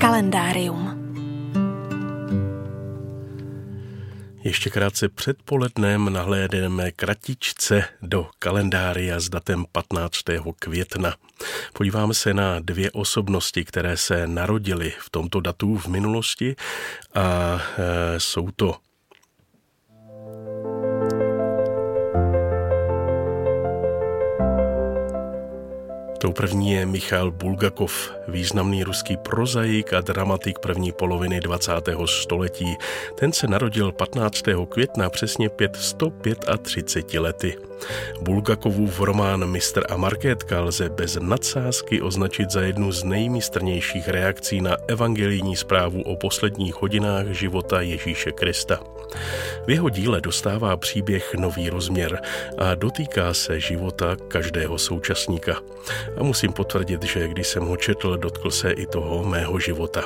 Kalendárium. Ještě krátce před polednem nahlédneme kratičce do kalendária s datem 15. května. Podíváme se na dvě osobnosti, které se narodily v tomto datu v minulosti a jsou to tou první je Michail Bulgakov, významný ruský prozaik a dramatik první poloviny 20. století. Ten se narodil 15. května přesně 135 lety. Bulgakovův román Mistr a Markétka lze bez nadsázky označit za jednu z nejmistrnějších reakcí na evangelijní zprávu o posledních hodinách života Ježíše Krista. V jeho díle dostává příběh nový rozměr a dotýká se života každého současníka. A musím potvrdit, že když jsem ho četl, dotkl se i toho mého života.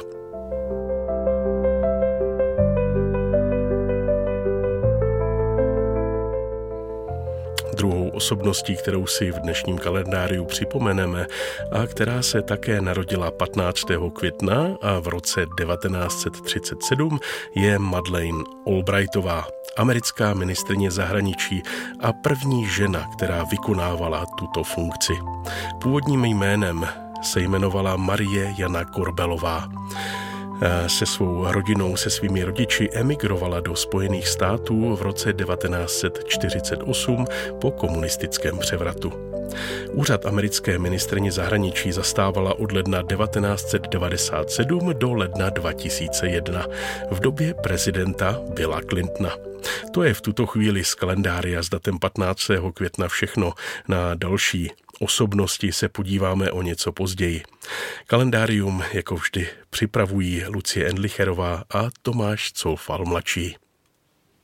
Druhou osobností, kterou si v dnešním kalendáriu připomeneme a která se také narodila 15. května a v roce 1937, je Madeleine Albrightová, americká ministryně zahraničí a první žena, která vykonávala tuto funkci. Původním jménem se jmenovala Marie Jana Korbelová. Se svou rodinou, se svými rodiči emigrovala do Spojených států v roce 1948 po komunistickém převratu. Úřad americké ministryně zahraničí zastávala od ledna 1997 do ledna 2001 v době prezidenta Billa Clintona. To je v tuto chvíli z kalendária s datem 15. května všechno. Na další osobnosti se podíváme o něco později. Kalendárium jako vždy připravují Lucie Endlicherová a Tomáš Coufal mladší.